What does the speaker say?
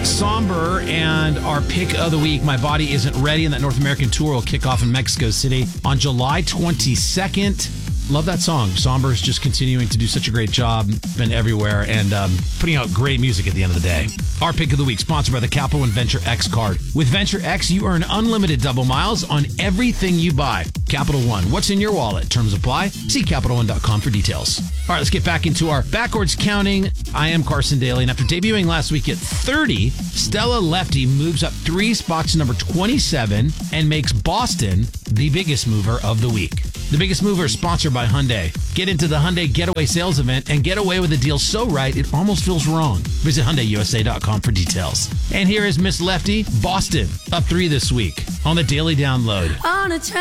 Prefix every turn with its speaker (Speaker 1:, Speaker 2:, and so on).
Speaker 1: Somber and our pick of the week, My Body Isn't Ready, and that North American tour will kick off in Mexico City on July 22nd. Love that song. Somber is just continuing to do such a great job, been everywhere, and putting out great music at the end of the day. Our pick of the week, sponsored by the Capital One Venture X card. With Venture X, you earn unlimited double miles on everything you buy. Capital One, what's in your wallet? Terms apply. See CapitalOne.com for details. All right, let's get back into our backwards counting. I am Carson Daly, and after debuting last week at 30, Stella Lefty moves up 3 spots to number 27 and makes Boston the biggest mover of the week. The Biggest Mover is sponsored by Hyundai. Get into the Hyundai Getaway Sales Event and get away with a deal so right it almost feels wrong. Visit HyundaiUSA.com for details. And here is Miss Lefty, Boston, up 3 this week on the Daily Download.
Speaker 2: On a